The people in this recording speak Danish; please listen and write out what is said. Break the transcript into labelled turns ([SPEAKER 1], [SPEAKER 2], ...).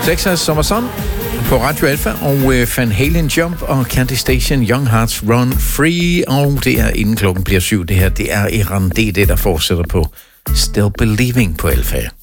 [SPEAKER 1] Texas Summer Sun på Radio Alpha, og Van Halen Jump og Candy Station Young Hearts Run Free, og det er inden klokken bliver 7. Det her, det er Iran D, der fortsætter på Still Believing på Alpha.